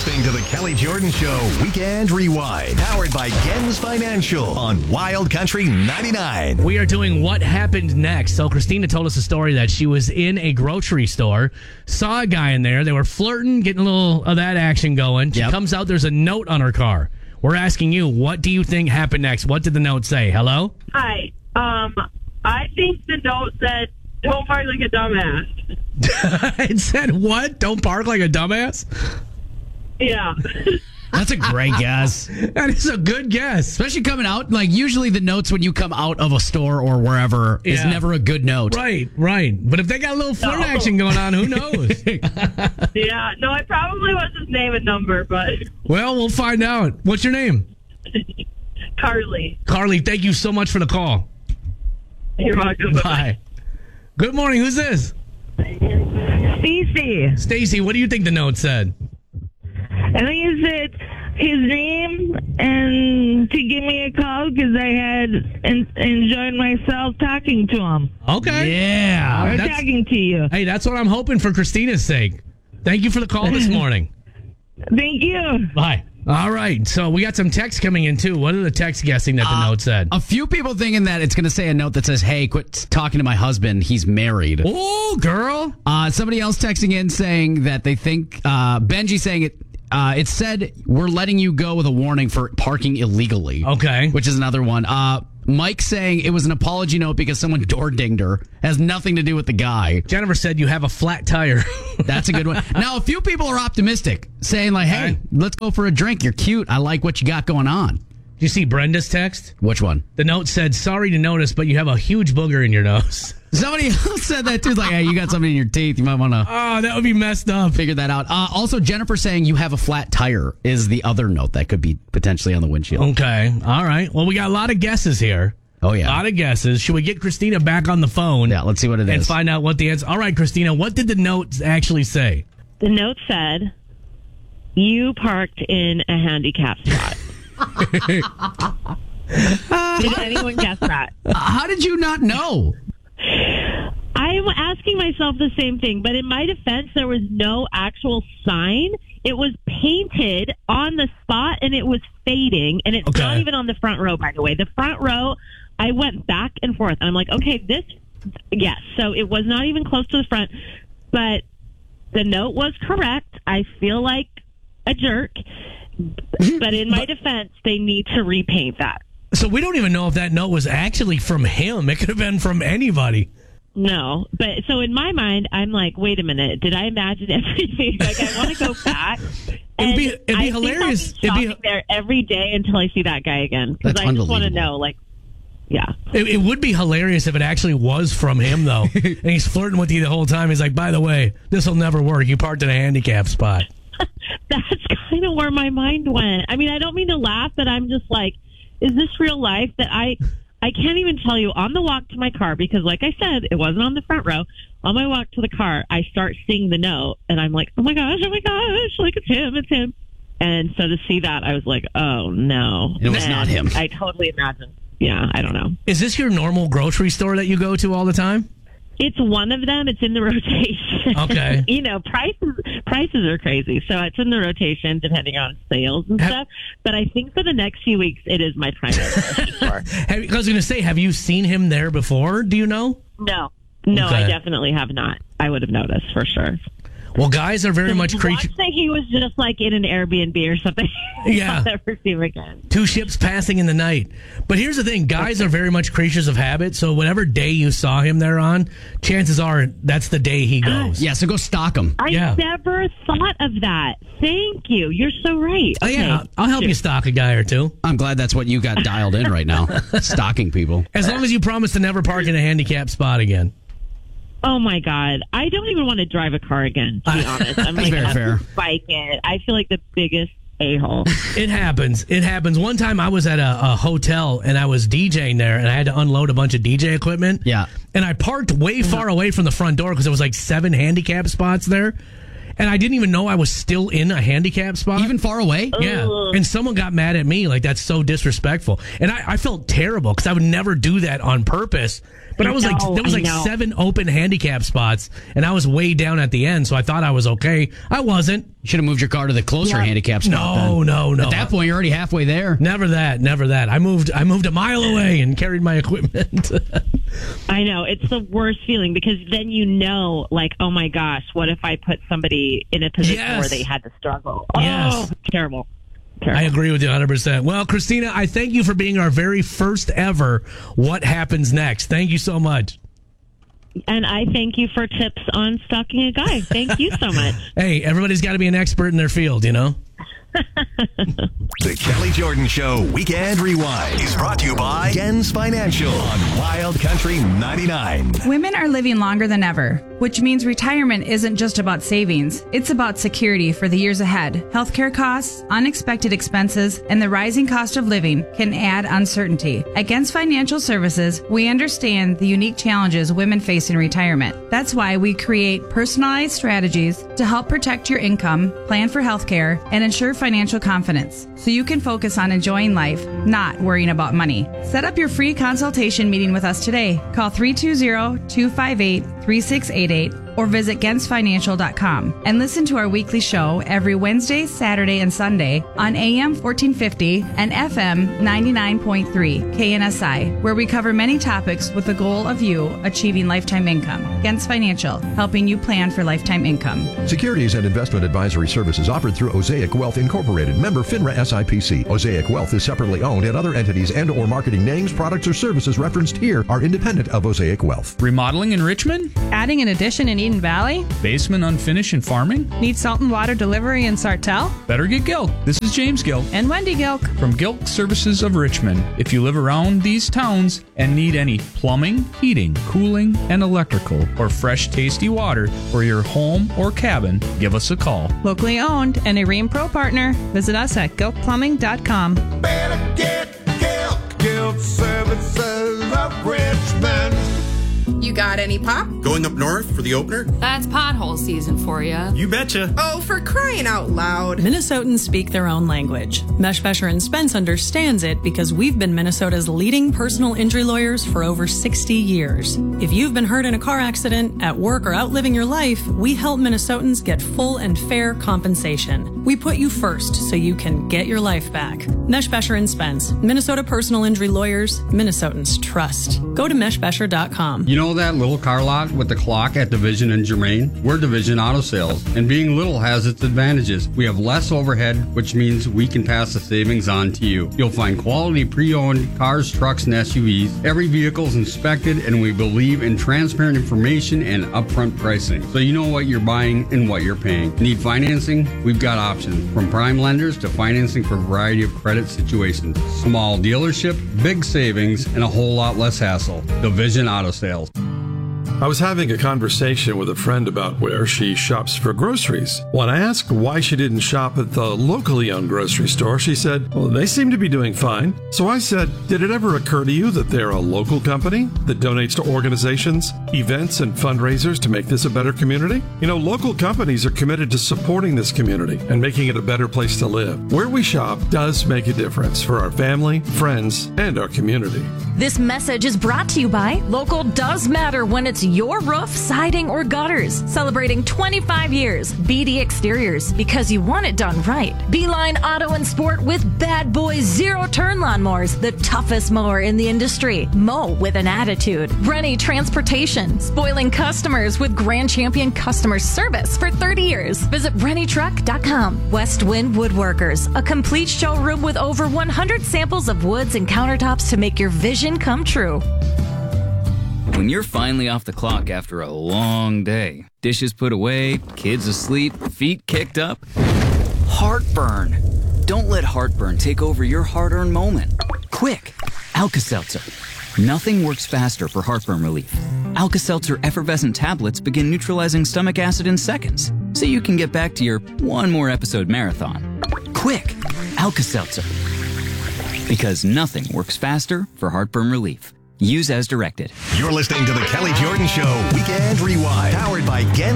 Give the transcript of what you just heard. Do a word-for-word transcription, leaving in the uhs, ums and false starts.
listening to the Kelly Jordan Show Weekend Rewind, powered by Gens Financial on Wild Country ninety-nine. We are doing What Happened Next. So Christina told us a story that she was in a grocery store, saw a guy in there. They were flirting, getting a little of that action going. She Yep. comes out, there's a note on her car. We're asking you, what do you think happened next? What did the note say? Hello? Hi. Um, I think the note said, "Don't park like a dumbass." It said what? Don't park like a dumbass? Yeah. That's a great guess. That is a good guess. Especially coming out, like usually the notes when you come out of a store or wherever is Yeah. never a good note. Right, right. But if they got a little flirt No. action going on, who knows? Yeah. No, I probably was his name and number, but Well, we'll find out. What's your name? Carly. Carly, thank you so much for the call. You're welcome. Bye. Good morning. Who's this? Cece. Stacy, what do you think the note said? I think it said his name and to give me a call because I had en- enjoyed myself talking to him. Okay. Yeah. Or that's- talking to you. Hey, that's what I'm hoping for Christina's sake. Thank you for the call this morning. Thank you. Bye. All right. So we got some texts coming in, too. What are the texts guessing that the Uh, note said? A few people thinking that it's going to say a note that says, "Hey, quit talking to my husband. He's married." Oh, girl. Uh, somebody else texting in saying that they think, uh, Benji saying it, uh, it said, "We're letting you go with a warning for parking illegally." Okay. Which is another one. Uh, Mike saying it was an apology note because someone door dinged her. Has nothing to do with the guy. Jennifer said you have a flat tire. That's a good one. Now, a few people are optimistic, saying like, "Hey, Okay. let's go for a drink. You're cute. I like what you got going on." Did you see Brenda's text? Which one? The note said, sorry to notice, but you have a huge booger in your nose. Somebody else said that too. Like, "Hey, you got something in your teeth. You might want to Oh, that would be messed up. figure that out." Uh, also, Jennifer saying you have a flat tire is the other note that could be potentially on the windshield. Okay. All right. Well, we got a lot of guesses here. Oh, A yeah. lot of guesses. Should we get Christina back on the phone? Yeah, let's see what it and is. find out what the answer. All right, Christina, what did the note actually say? The note said, "You parked in a handicap spot." Did anyone guess that? Uh, how did you not know? I'm asking myself the same thing, but in my defense, there was no actual sign. It was painted on the spot, and it was fading, and it's Okay. not even on the front row, by the way. The front row, I went back and forth, and I'm like, okay, this, yes. So it was not even close to the front, but the note was correct. I feel like a jerk, but in my defense, they need to repaint that. So we don't even know if that note was actually from him. It could have been from anybody. No, but so in my mind, I'm like, wait a minute, did I imagine everything? Like, I want to go back. It'd be- it'd be I hilarious. Think I'll be It'd be- shopping there every day until I see that guy again, because That's I just want to unbelievable. know, like, yeah. It, it would be hilarious if it actually was from him, though. And he's flirting with you the whole time. He's like, by the way, this will never work. You parked in a handicap spot. That's kind of where my mind went. I mean, I don't mean to laugh, but I'm just like, is this real life? That I, I can't even tell you. On the walk to my car, because like I said, it wasn't on the front row. On my walk to the car, I start seeing the note, and I'm like, oh my gosh, oh my gosh, like it's him, it's him. And so to see that, I was like, oh no, It was And not him. I totally imagined. Yeah, I don't know. Is this your normal grocery store that you go to all the time? It's one of them. It's in the rotation. Okay. You know, prices prices are crazy, so it's in the rotation depending on sales and Have- stuff. But I think for the next few weeks, it is my primary grocery store. Have, I was going to say, have you seen him there before? Do you know? No, no, Okay. I definitely have not. I would have noticed for sure. Well, guys are very much Watch creatures. that he was just like in an Airbnb or something. Yeah. I'll never see him again. Two ships passing in the night. But here's the thing. Guys are very much creatures of habit. So whatever day you saw him there on, chances are that's the day he goes. Yeah, so go stock them. I Yeah. never thought of that. Thank you. You're so right. Oh, yeah. Okay. I'll help you stock a guy or two. I'm glad that's what you got dialed in right now. Stocking people. As long as you promise to never park in a handicap spot again. Oh my God. I don't even want to drive a car again, to be honest. I'm like, very I'm fair. bike it. I feel like the biggest a-hole. It happens. It happens. One time I was at a, a hotel and I was DJing there and I had to unload a bunch of D J equipment. Yeah. And I parked way far away from the front door because there was like seven handicap spots there. And I didn't even know I was still in a handicap spot. Even far away? Yeah. Ugh. And someone got mad at me. Like, that's so disrespectful. And I, I felt terrible because I would never do that on purpose But I was I like, know, there was I like know. seven open handicap spots, and I was way down at the end, so I thought I was okay. I wasn't. You should have moved your car to the closer Yeah. handicap spot. No, then. no, no. At that point, you're already halfway there. Never that, never that. I moved, I moved a mile away and carried my equipment. I know. It's the worst feeling because then you know, like, oh my gosh, what if I put somebody in a position Yes. where they had to struggle? Yes. Oh, terrible. I terrible. agree with you one hundred percent. Well, Christina, I thank you for being our very first ever What Happens Next. Thank you so much. And I thank you for tips on stalking a guy. Thank you so much. Hey, everybody's got to be an expert in their field, you know? The Kelly Jordan Show Weekend Rewind is brought to you by Gens Financial on Wild Country ninety-nine. Women are living longer than ever, which means retirement isn't just about savings. It's about security for the years ahead. Healthcare costs, unexpected expenses, and the rising cost of living can add uncertainty. At Gens Financial Services, we understand the unique challenges women face in retirement. That's why we create personalized strategies to help protect your income, plan for healthcare, and ensure financial confidence, so you can focus on enjoying life, not worrying about money. Set up your free consultation meeting with us today. Call three two zero, two five eight, three six eight eight or visit gens financial dot com and listen to our weekly show every Wednesday, Saturday, and Sunday on A M fourteen fifty and F M ninety-nine point three K N S I, where we cover many topics with the goal of you achieving lifetime income. Gens Financial, helping you plan for lifetime income. Securities and investment advisory services offered through Osaic Wealth Incorporated, member FINRA S I P C. Osaic Wealth is separately owned, and other entities and or marketing names, products, or services referenced here are independent of Osaic Wealth. Remodeling in Richmond? Adding an addition in Eden Valley? Basement unfinished in farming? Need salt and water delivery in Sartell? Better get Gilk. This is James Gilk And Wendy Gilk. from Gilk Services of Richmond. If you live around these towns and need any plumbing, heating, cooling, and electrical, or fresh, tasty water for your home or cabin, give us a call. Locally owned and a Ream Pro partner. Visit us at gilk plumbing dot com. Better get Gilk. Gilk Services of Richmond. You got any pop? Going up north for the opener? That's pothole season for you. You betcha. Oh, for crying out loud. Minnesotans speak their own language. Meshbesher and Spence understands it because we've been Minnesota's leading personal injury lawyers for over sixty years. If you've been hurt in a car accident, at work, or out living your life, we help Minnesotans get full and fair compensation. We put you first so you can get your life back. Meshbesher and Spence, Minnesota personal injury lawyers, Minnesotans trust. Go to meshbesher dot com. You know that little car lot with the clock at Division and Germain? We're Division Auto Sales, and being little has its advantages. We have less overhead, which means we can pass the savings on to you. You'll find quality pre-owned cars, trucks, and S U Vs. Every vehicle is inspected, and we believe in transparent information and upfront pricing, so you know what you're buying and what you're paying. Need financing? We've got options, from prime lenders to financing for a variety of credit situations. Small dealership, big savings, and a whole lot less hassle. Division Auto Sales. I was having a conversation with a friend about where she shops for groceries. When I asked why she didn't shop at the locally owned grocery store, she said, well, they seem to be doing fine. So I said, did it ever occur to you that they're a local company that donates to organizations, events, and fundraisers to make this a better community? You know, local companies are committed to supporting this community and making it a better place to live. Where we shop does make a difference for our family, friends, and our community. This message is brought to you by Local Does Matter when it's your roof, siding, or gutters. Celebrating twenty-five years. B D Exteriors, because you want it done right. Beeline Auto and Sport with Bad Boy Zero Turn Lawnmowers, the toughest mower in the industry. Mow with an attitude. Rennie Transportation, spoiling customers with Grand Champion customer service for thirty years. Visit rennie truck dot com. West Wind Woodworkers, a complete showroom with over one hundred samples of woods and countertops to make your vision come true. When you're finally off the clock after a long day, dishes put away, kids asleep, feet kicked up, heartburn. Don't let heartburn take over your hard-earned moment. Quick, Alka-Seltzer. Nothing works faster for heartburn relief. Alka-Seltzer effervescent tablets begin neutralizing stomach acid in seconds, so you can get back to your one more episode marathon. Quick, Alka-Seltzer. Because nothing works faster for heartburn relief. Use as directed. You're listening to the Kelly Jordan Show Weekend Rewind, powered by Gens